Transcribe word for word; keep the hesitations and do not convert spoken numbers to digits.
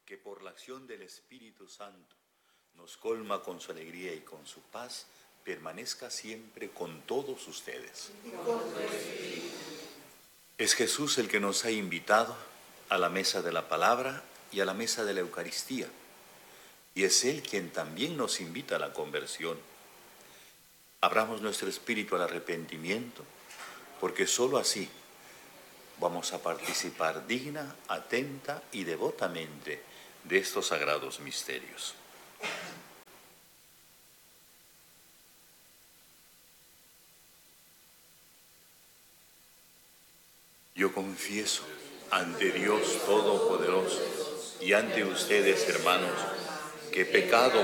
que por la acción del Espíritu Santo nos colma con su alegría y con su paz, permanezca siempre con todos ustedes. Es Jesús el que nos ha invitado a la mesa de la palabra y a la mesa de la Eucaristía. Y es Él quien también nos invita a la conversión. Abramos nuestro espíritu al arrepentimiento, porque sólo así vamos a participar digna, atenta y devotamente de estos sagrados misterios. Yo confieso ante Dios Todopoderoso y ante ustedes, hermanos, que he pecado